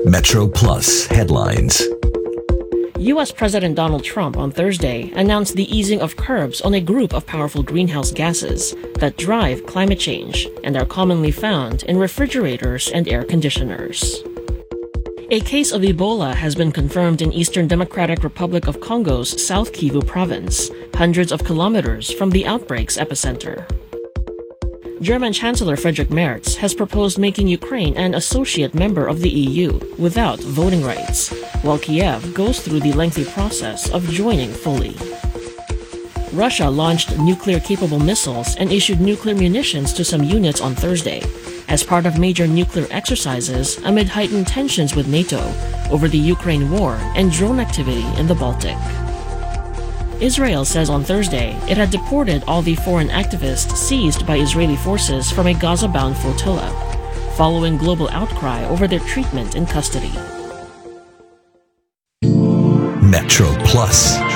Metro Plus headlines. U.S. President Donald Trump on Thursday announced the easing of curbs on a group of powerful greenhouse gases that drive climate change and are commonly found in refrigerators and air conditioners. A case of Ebola has been confirmed in Eastern Democratic Republic of Congo's South Kivu province, hundreds of kilometers from the outbreak's epicenter. German Chancellor Friedrich Merz has proposed making Ukraine an associate member of the EU without voting rights, while Kiev goes through the lengthy process of joining fully. Russia launched nuclear-capable missiles and issued nuclear munitions to some units on Thursday, as part of major nuclear exercises amid heightened tensions with NATO over the Ukraine war and drone activity in the Baltic. Israel says on Thursday it had deported all the foreign activists seized by Israeli forces from a Gaza-bound flotilla, following global outcry over their treatment in custody. Metro Plus.